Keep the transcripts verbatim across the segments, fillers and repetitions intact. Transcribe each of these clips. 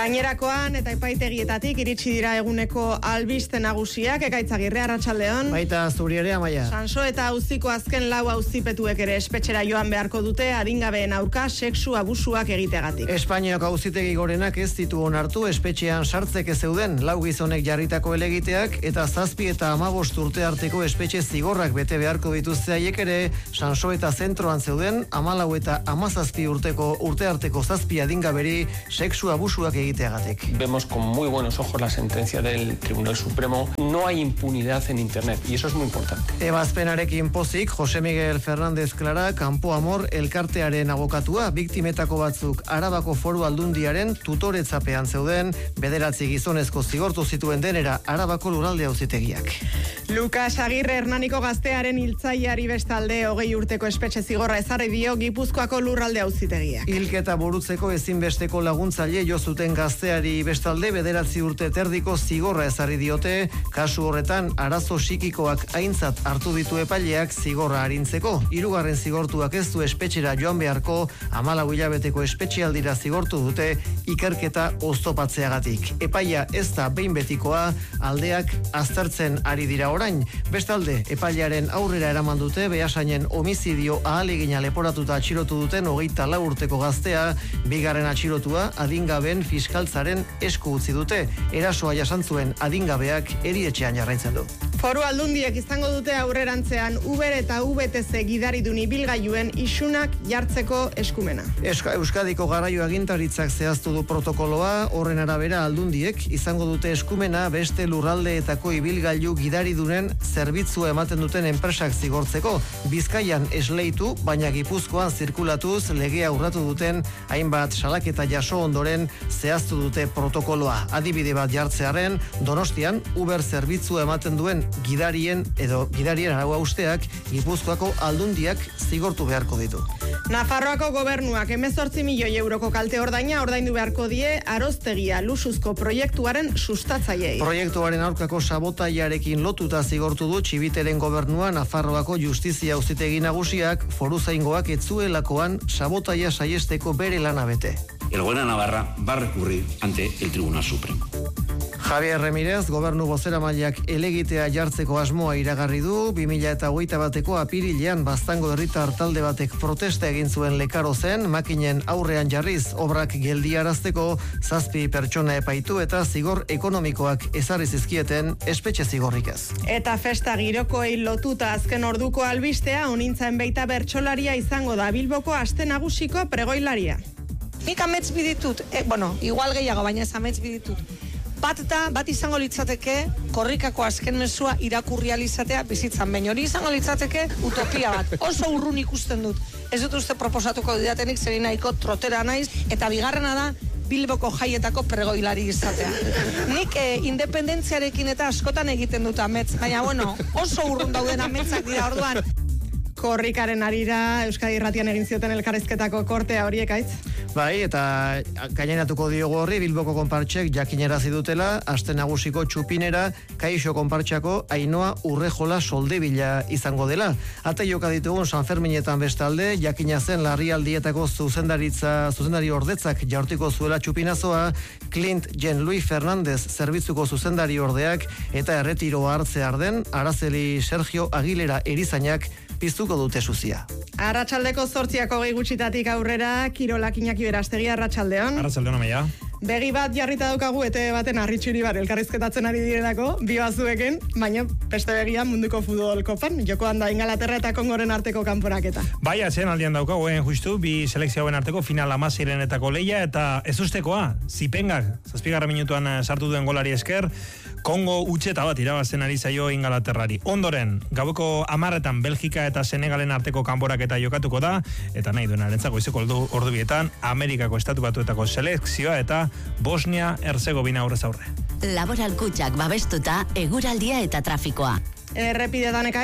Gainerakoan eta epaitegietatik iritsi dira eguneko albiste nagusiak. Ekaitz Agirre, arratsaldeon. Baita zuri ere, Amaia. Sanso eta auziko azken lau auzipetuek ere espetxera joan beharko dute adingabeen aurka sexu abusuak egiteagatik. Espainiako auzitegi gorenak ez ditu onartu espetxean sartzeke zeuden lau gizonek jarritako helegiteak eta zazpi eta hamabost urte arteko espetxe zigorrak bete beharko dituzte haiek ere Sanso eta zentroan zeuden hamalau eta hamazazpi urteko urte arteko zazpi adingaberi sexu abusuak egiteagatik. Vemos con muy buenos ojos la sentencia del Tribunal Supremo. No hay impunidad en Internet y eso es muy importante. Ebazpenarekin pozik, Jose Miguel Fernández Clara, Campo Amor elkartearen abokatua, biktimetako batzuk Arabako Foru Aldundiaren tutoretzapean zeuden, bederatzi gizonezko zigortu zituen denera Arabako Lurralde Auzitegiak. Lukas Agirre Hernaniko gaztearen hiltzaileari bestalde hogei urteko espetxe zigorra ezarri dio Gipuzkoako Lurralde Auzitegiak. Hilketa burutzeko ezinbesteko laguntzaile jo zuten gazteari bestalde bederatzi urte terdiko zigorra ezarri diote, kasu horretan arazo psikikoak aintzat hartu ditu epaileak zigorra arintzeko. Hirugarren zigortuak ez du espetxera joan beharko, hamalau hilabeteko espetxealdira zigortu dute ikerketa oztopatzeagatik. Epaia ez da behin betikoa, aldeak aztertzen ari dira orain. Bestalde, epailearen aurrera eraman dute Beasainen homizidio ahalegina leporatuta atxilotu duten hogeita lau urteko gaztea, bigarren atxilotua adingaben fiskaltzaren esku utzi dute. Erasoa jasantzuen adingabeak erietxean jarraitzen du. Foru Aldundiek izango dute aurrerantzean Uber eta V T C gidaridun ibilgailuen isunak jartzeko eskumena. Euska, Euskadiko Garraio Agintaritzak zehaztu du protokoloa, horren arabera Aldundiek izango dute eskumena beste lurraldeetako ibilgailu gidaridunen zerbitzua ematen duten enpresak zigortzeko. Bizkaian esleitu, baina Gipuzkoan zirkulatuz legea urratu duten hainbat salaketa jaso ondoren zehaztu dute protokoloa. Adibide bat jartzearen, Donostian Uber zerbitzua ematen duen gidarien edo gidarien araua usteak Gipuzkoako Aldundiak zigortu beharko ditu. Nafarroako gobernuak hemezortzi milioi euroko kalte ordaina ordaindu beharko die Aroztegia luxuzko proiektuaren sustatzaileei. Proiektuaren aurkako sabotaiarekin lotuta zigortu du Txibiteren gobernua Nafarroako Justizia Auzitegi Nagusiak foruzaingoak etzuelakoan sabotaia saiesteko bere lana bete. El Gobierno de Navarra va a recurrir ante el Tribunal Supremo. Javier Remirez, gobernu bozeramaileak elegitea jartzeko asmoa iragarri du, bi mila hogeita bateko apirilean Baztango herritar talde batek protesta egin zuen Lekaro zen, makinen aurrean jarriz obrak geldiarazteko zazpi pertsona epaitu eta zigor ekonomikoak ezarri zizkieten espetxe zigorrik ez. Eta festa girokoei lotuta azken orduko albistea onintzaen baita bertsolaria izango da Bilboko aste nagusiko pregoilaria. Nik amets biditut, eh, bueno, igual gehiago, baina ez amets biditut. Bat eta bat izango litzateke korrikako azken mezua irakurri izatea bizitzan, baina hori izango litzateke utopia bat. Oso urrun ikusten dut. Ez dut uste proposatuko didatenik zeri nahiko trotera naiz, eta bigarrena da Bilboko jaietako pregoilari izatea. Nik eh, independentziarekin eta askotan egiten dut amets, baina bueno, oso urrun dauden ametsak dira orduan. Korrikaren arira Euskadi Irratian egin zioten elkarrizketako kortea horiek aitz? Bai, eta gaineratuko diogu horri Bilboko konpartsek jakinerazi dutela aste nagusiko txupinera Kaixo konpartsako Ainoa Urrejola Soldebila izango dela. Ate joka ditugun San Ferminetan bestalde, jakina zen larrialdietako zuzendaritza zuzendari ordetzak jaurtiko zuela txupinazoa, Clint Jean Louis Fernandez zerbitzuko zuzendari ordeak eta erretiroa hartzea arden, Araceli Sergio Aguilera erizainak piztuko dute zuzia. Arratsaldeko zortziak hogei gutxitatik aurrera, Kirolak Iñaki Berastegi, arratsaldeon. Arratsaldeon, Amaia. Begi bat jarrita daukagu ete baten harritxuri bar elkarrizketatzen ari direlako, bi bazuekin, baina beste begia munduko futbol kopan, jokoan da Ingalaterra eta Kongoren arteko kanporaketa. Bai, atzean aldian daukagu, eh, justu, bi selekzioen arteko final hamaseirenetako leia eta ez ustekoa, Zipengak, zazpigarren minutuan sartu duen golari esker, Kongo utxeta bat irabazten ari zaio Ingalaterrari. Ondoren, gaueko hamarretan Belgika eta Senegalen arteko kanporaketa jokatuko da, eta nahi duen arentzako izeko ordu bietan, Amerikako estatu batuetako selekzioa eta Bosnia Herzegovina aurrez aurre. Laboral Kutxak babestuta eguraldia eta trafikoa. Errepidetan ekaitz?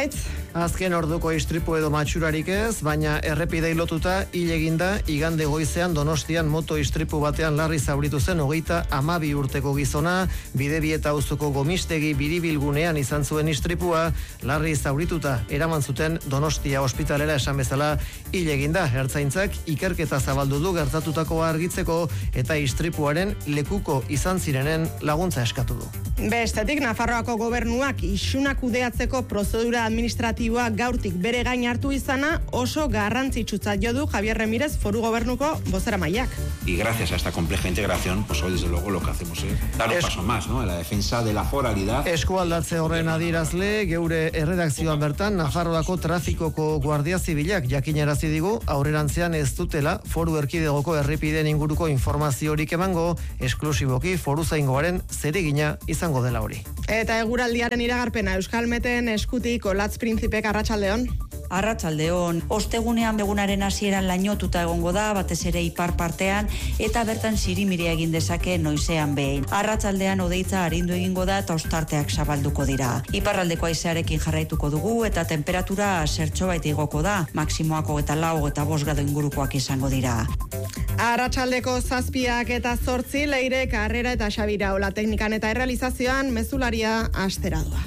Azken orduko istripu edo matxurarik ez, baina errepidei lotuta hil eginda igande goizean Donostian moto istripu batean larri zauritu zen hogeita hamabi urteko gizona, Bidebieta auzoko Gomistegi biribilgunean izan zuen istripua, larri zaurituta eraman zuten Donostia ospitalera esan bezala hil eginda. Ertzaintzak ikerketa zabaldu du gertatutakoa argitzeko eta istripuaren lekuko izan zirenen laguntza eskatu du. Bestetik, Nafarroako gobernuak isunak kudeatzeko prozedura administratiboa gaurtik bere gain hartu izana oso garrantzitsutzat jo du Javier Remírez foru gobernuko bozeramaileak. Y gracias a esta compleja integración, pues hoy desde luego lo que hacemos es dar un es... paso más, ¿no? En la defensa de la foralidad. Eskualdatze horren adierazle, geure erredakzioan bertan Nafarroako trafikoko guardia zibilak jakinarazi digu aurrerantzean ez dutela foru erkidegoko errepideen inguruko informaziorik emango, esklusiboki foruzaingoaren zerigina izango dela hori. Eta eguraldiaren iragarpena Euskalmeten eskutik Olatz Printzipek arratsaldeon. Arratsaldeon, ostegunean begunaren hasieran lainotuta egongo da, batez ere ipar partean, eta bertan sirimiria egin dezake noizean behin. Arratsaldean odeitza arindu egingo da eta ostarteak zabalduko dira. Iparraldeko haizearekin jarraituko dugu eta temperatura zertxobait igoko da, maksimoako eta lau eta bost grado ingurukoak izango dira. Arratsaldeko zazpiak eta zortzi Leire Karrera eta Xabira Ola teknikan eta errealizazioan mezularia astera doa.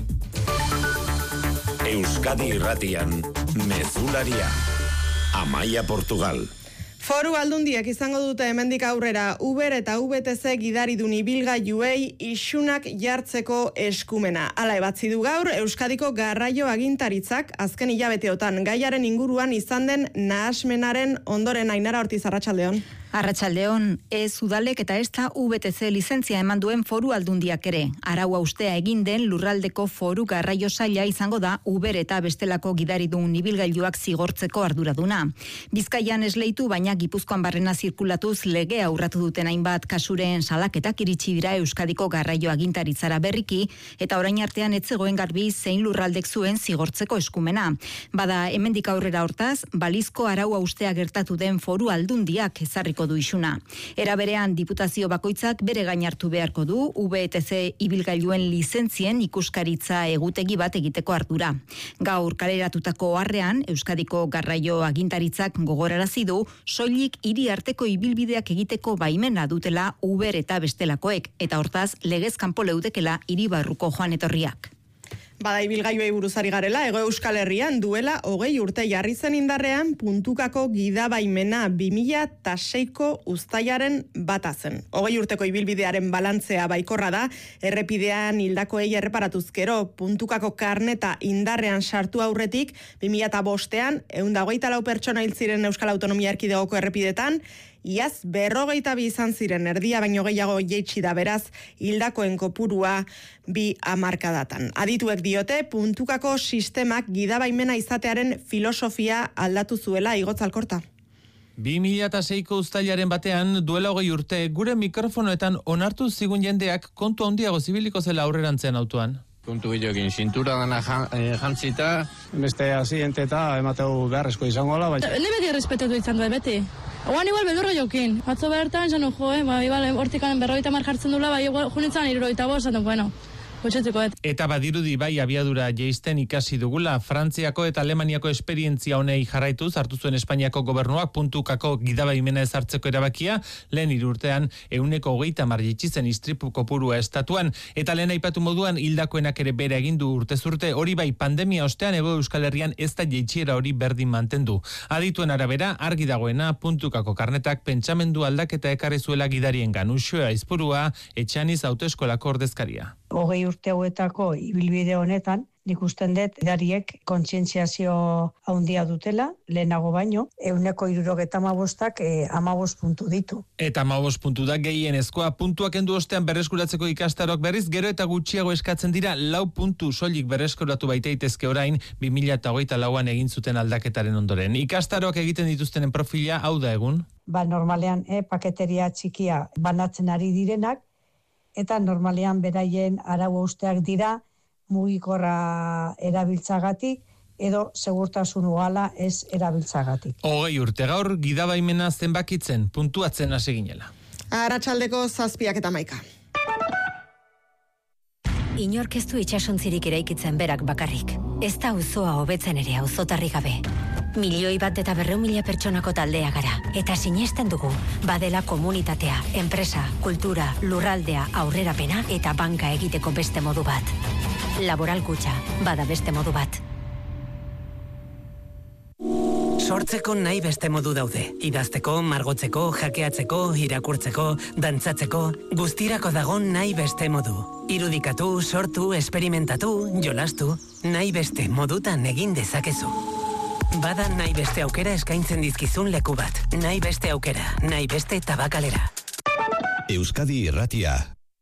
Euskadi Irratian, mezularia. Amaia Portugal. Foru aldundiek izango dute hemendik aurrera Uber eta U B T C gidaridun ibilgailuei isunak jartzeko eskumena. Hala ebatzi du gaur Euskadiko garraio agintaritzak azken hilabeteotan gaiaren inguruan izan den nahasmenaren ondoren. Ainara Ortiz, arratsaldeon. Arratsaldeon, ez udalek eta ez da U B T C lizentzia eman duen foru aldundiak ere. Arau haustea egin den lurraldeko foru garraio saila izango da Uber eta bestelako gidaridun ibilgailuak zigortzeko arduraduna. Bizkaian esleitu, baina Gipuzkoan barrena zirkulatuz legea urratu duten hainbat kasuren salaketak iritsi dira Euskadiko garraio agintaritzara berriki, eta orain artean ez zegoen garbi zein lurraldek zuen zigortzeko eskumena. Bada, hemendik aurrera hortaz, balizko arau haustea gertatu den foru aldundiak ezarriko du isuna. Era berean, diputazio bakoitzak bere gain hartu beharko du U B T C ibilgailuen lizentzien ikuskaritza egutegi bat egiteko ardura. Gaur kaleratutako oharrean, Euskadiko garraio agintaritzak gogorarazi du soilik hiri arteko ibilbideak egiteko baimena dutela Uber eta bestelakoek, eta hortaz legez kanpo leudekela hiri barruko joan etorriak. Bada, ibilgailuei buruzari garela, Hego Euskal Herrian duela hogei urte jarri zen indarrean puntukako gidabaimena bi mila seiko uztailaren bata zen. Hogei urteko ibilbidearen balantzea baikorra da, errepidean hildakoei erreparatuz gero puntukako karneta indarrean sartu aurretik bi mila bostean ehun eta hogeita lau pertsona hil ziren Euskal Autonomia Erkidegoko errepidetan, iaz berrogeita bi izan ziren, erdia baino gehiago jaitsi da, beraz hildakoen kopurua bi hamarkadatan. Adituek diote puntukako sistemak gidabaimena izatearen filosofia aldatu zuela. Igotz Alkorta. bi mila seiko uztailaren batean duela hogei urte gure mikrofonoetan onartu zigun jendeak kontu handiago zibiliko zela aurrerantzean autoan. Kontu bilokin, sintura dana jantzita. Beste asiente eta emateu beharrezko izango la, baina... Ne beti errespetatu izan duen, beti. Oan igual bedurro jokin. Atzo bertan, janu jo, eh? Ba, igual, hortikan berroita mar jartzen dula, ba, igual, junitzen iruroita bo, zaten, bueno... Eta badirudi bai abiadura jeisten ikasi dugula, Frantziako eta Alemaniako esperientzia honei jarraituz hartu zuen Espainiako gobernuak puntukako gidabaimena ezartzeko erabakia, lehen hirurtean ehuneko hogeita hamar jaitsi zen istripu kopurua estatuan, eta lehen aipatu moduan hildakoenak ere bere egin du urtez urte, hori bai pandemia ostean Hego Euskal Herrian ez da jaitsiera hori berdin mantendu. Adituen arabera, argi dagoena puntukako karnetak pentsamendu aldaketa ekarri zuela gidariengan. Uxue Aizpurua, Etxaniz autoeskolako ordezkaria. Hogei urte hauetako ibilbide honetan, nik usten dut, idariek kontzientziazio handia dutela, lehenago baino, ehuneko hirurogeta hamabostak eh, hamabost puntu ditu. Eta hamabost puntu da gehienezkoa, puntuak endu ostean berreskuratzeko ikastarok berriz, gero eta gutxiago eskatzen dira, lau puntu soilik berreskuratu baitaitezke orain, bi mila hogeita lauan egin zuten aldaketaren ondoren. Ikastarok egiten dituztenen profila, hau da egun? Ba, normalean, eh, paketeria txikia banatzen ari direnak, eta normalean beraien arau hausteak dira mugikorra erabiltzagatik edo segurtasun uhala ez erabiltzagatik. Hogei urte gaur gidabaimena zenbakitzen, puntuatzen hasi ginela. Arratsaldeko zazpiak eta maika. Inork ez du itsasontzirik eraikitzen berak bakarrik. Ez da auzoa hobetzen ere auzotarri gabe. Milioi bat eta berreun mila pertsonako taldea gara. Eta sinesten dugu, badela komunitatea, enpresa, kultura, lurraldea, aurrerapena eta banka egiteko beste modu bat. Laboral Kutxa, bada beste modu bat. Sortzeko nahi beste modu daude. Idazteko, margotzeko, jakeatzeko, irakurtzeko, dantzatzeko, guztirako dago nahi beste modu. Irudikatu, sortu, esperimentatu, jolastu, nahi beste modutan egin dezakezu. Bada nahi beste aukera eskaintzen dizkizun leku bat. Nahi beste aukera, nahi beste tabakalera. Euskadi Irratia.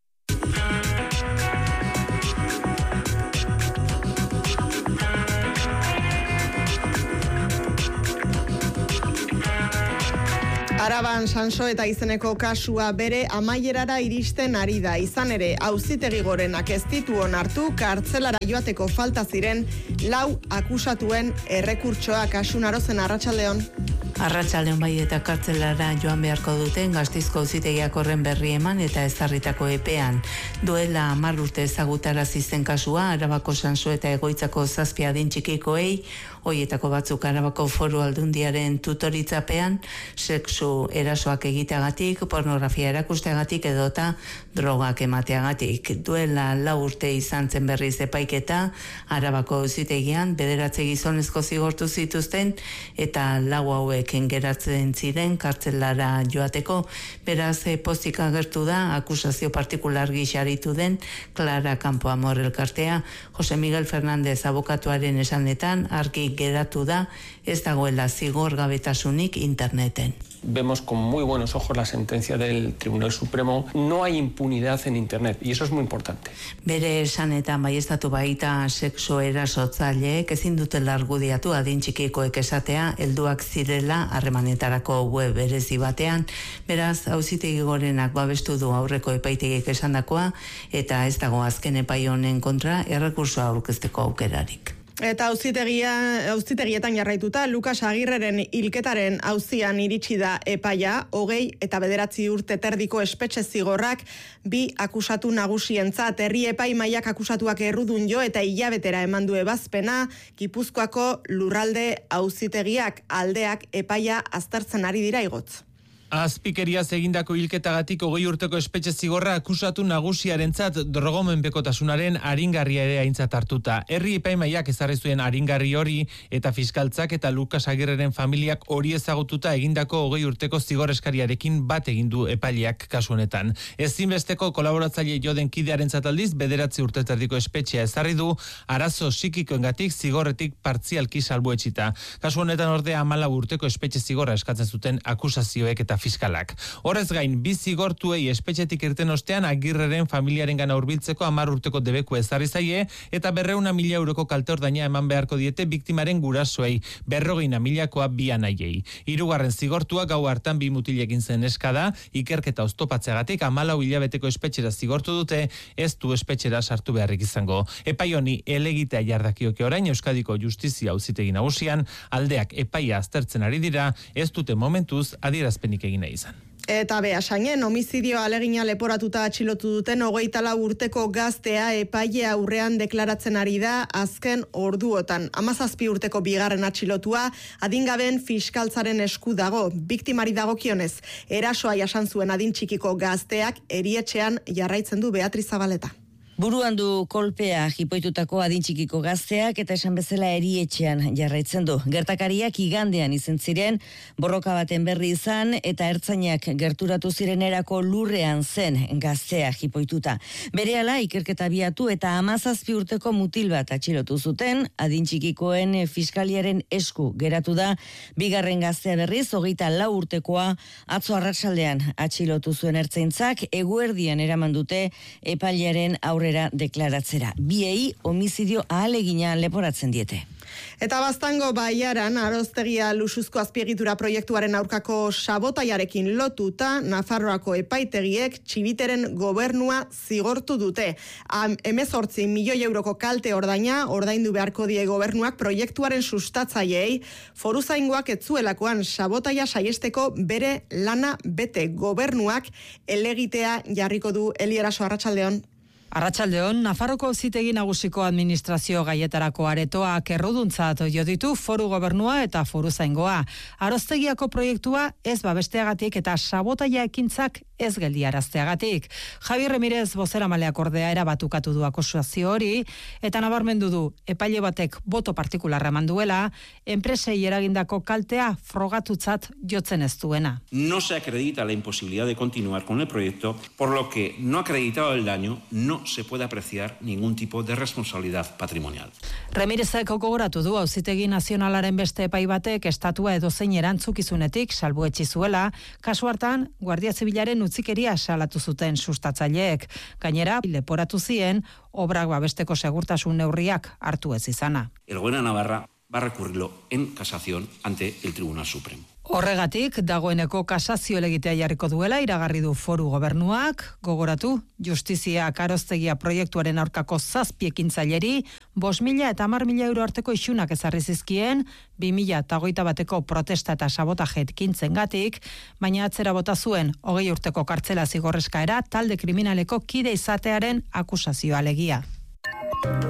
Araban Sanso eta izeneko kasua bere amaierara iristen ari da. Izan ere, auzitegi gorenak ez ditu onartu kartzelara joateko falta ziren lau akusatuen errekurtsoa. Kasu Narozen, arratsaldeon. Arratsaldeon bai, eta kartzelara joan beharko duten Gasteizko auzitegiak horren berri eman eta ezarritako epean. Duela hamar urte ezagutarazi zen kasua, Arabako Sanso eta Egoitzako zazpi adin txikikoei, hoietako batzuk Arabako Foru Aldundiaren tutoritzapean, sexu erasoak egiteagatik, pornografia erakusteagatik edota drogak emateagatik. Duela lau urte izan zen berriz epaiketa, Arabako auzitegian bederatzi gizonezko zigortu zituzten eta lau hauek geratzen ziren kartzelara joateko. Beraz, pozik agertu da akusazio partikular gixaritu den Clara Campoamor elkartea. Jose Miguel Fernández abokatuaren esanetan argi geratu da ez dagoela zigor gabetasunik interneten. Vemos con muy buenos ojos la sentencia del Tribunal Supremo. No hay impunidad en Internet, y eso es muy importante. Bere esanetan baieztatu baita sexu erasotzaileek ezin dutela argudiatu adin txikikoek esatea helduak zirela harremanetarako web berezi batean. Beraz, auzitegi gorenak babestu du aurreko epaitegiek esandakoa eta ez dago azken epai honen kontra errekursoa aurkezteko aukerarik. Eta auzitegia, auzitegietan jarraituta, Lukas Agirreren hilketaren auzian iritsi da epaia, hogei eta bederatzi urte terdiko espetxe zigorrak bi akusatu nagusientzat. Herri epaimaiak akusatuak errudun jo eta hilabetera eman du ebazpena, Gipuzkoako lurralde auzitegiak aldeak epaia aztertzen ari dira igotz. Azpikeriaz egindako hilketagatik hogei urteko espetxe zigorra akusatu nagusiarentzat drogomenpekotasunaren aringarria ere aintzat hartuta. Herri epaimaiak ezarri zuen aringarri hori eta fiskaltzak eta Lukas Agirreren familiak hori ezagututa egindako hogei urteko zigor eskariarekin bat egin du epaileak kasu honetan. Ezinbesteko kolaboratzaile joden kidearentzat aldiz bederatzi urte terdiko espetxea ezarri du arazo psikikoengatik zigorretik partzialki salbuetsita. Kasu honetan ordea hamalau urteko espetxe zigorra eskatzen zuten akusazioek eta fiskalak. Horrez gain, bi zigortuei espetxetik irten ostean Agirreren familiarengana hurbiltzeko hamar urteko debeku ezarri zaie eta berreuna mila euroko kalte ordaina eman beharko diete biktimaren gurasoei, berrogeina milakoa bi anaiei. Hirugarren zigortua gau hartan bi mutilekin zen eskada, ikerketa oztopatzeagatik hamalau hilabeteko espetxera zigortu dute, ez du espetxera sartu beharrik izango. Epai honi elegitea jardakioke orain Euskadiko Justizia Auzitegi Nagusian, aldeak epaia aztertzen ari dira, ez dute momentuz adierazpenik egin nahi izan. Eta behasainen, homizidioa alegina leporatuta atxilotu duten hogeita lau urteko gaztea epaile aurrean deklaratzen ari da azken orduotan. Hamazazpi urteko bigarren atxilotua adingaben fiskaltzaren esku dago. Biktimari dagokionez, erasoa jasan zuen adin txikiko gazteak erietxean jarraitzen du Beatriz Zabaleta. Buruan du kolpea jipoitutako adin txikiko gazteak eta esan bezala erietxean jarraitzen du. Gertakariak igandean izen ziren, borroka baten berri izan eta ertzainak gerturatu zirenerako lurrean zen gaztea jipoituta. Berehala ikerketa biatu eta hamazazpi urteko mutil bat atxilotu zuten, adin txikikoen fiskaliaren esku geratu da, bigarren gaztea berriz, hogeita lau urtekoa atzo arratsaldean atxilotu zuen ertzaintzak, eguerdian eraman dute epailearen aurre deklaratzera. Biei homizidio ahalegina leporatzen diete. Eta Baztango Baiaran Aroztegia Luxuzko azpiegitura proiektuaren aurkako sabotaiarekin lotuta Nafarroako epaitegiek Txibiteren gobernua zigortu dute. hemezortzi milioi euroko kalte ordaina ordaindu beharko die gobernuak proiektuaren sustatzaileei, foruzaingoak ez zuelakoan sabotaia saiesteko bere lana bete. Gobernuak helegitea jarriko du. Eli Eraso, arratsaldeon. Arratsaldeon, Nafarroko Auzitegi Nagusiko administrazio gaietarako aretoak erruduntzat jo ditu foru gobernua eta foru zaingoa. Aroztegiako proiektua ez babesteagatik eta sabotaia ekintzak ez geldiarazteagatik. Javi Ramirez bozeramaleak ordea erabatukatu du akusazio hori eta nabarmendu du epaile batek boto partikularra eman duela, enpresei eragindako kaltea frogatutzat jotzen ez duena. No se acredita la imposibilidad de continuar con el proyecto, por lo que no acreditado el daño, no se puede apreciar ningún tipo de responsabilidad patrimonial. Ramirezek gogoratu du Auzitegi Nazionalaren beste epai batek estatua edozein erantzukizunetik salbuetsi zuela, kasu hartan Guardia Zibilaren utzikeria salatu zuten sustatzaileek. Gainera, leporatu zien obrak babesteko segurtasun neurriak hartu ez izana. El Gobierno de Navarra va a recurrirlo en casación ante el Tribunal Supremo. Horregatik, dagoeneko kasazio elegitea jarriko duela iragarri du foru gobernuak, gogoratu, justiziak aroztegia proiektuaren aurkako zazpi ekintzaileri, bost mila eta hamar mila euro arteko isunak ezarri zizkien, bi mila eta hogeita bateko protesta eta sabotaje ekintzengatik, baina atzera bota zuen hogei urteko kartzela zigorreskaera talde kriminaleko kide izatearen akusazioa alegia.